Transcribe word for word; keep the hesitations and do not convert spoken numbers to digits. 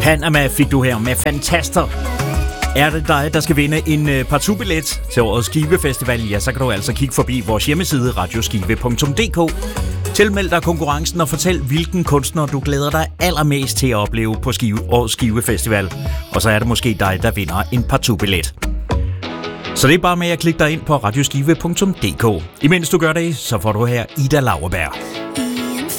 Panama fik du her med Fantaster. Er det dig, der skal vinde en partout-billet til årets Skive Festival, ja, så kan du altså kigge forbi vores hjemmeside radioskive punktum d k. Tilmeld dig konkurrencen og fortæl, hvilken kunstner du glæder dig allermest til at opleve på Skive, årets Skive Festival. Og så er det måske dig, der vinder en partout-billet. Så det er bare med at klikke dig ind på radioskive punktum d k. Imens du gør det, så får du her Ida Lauerberg.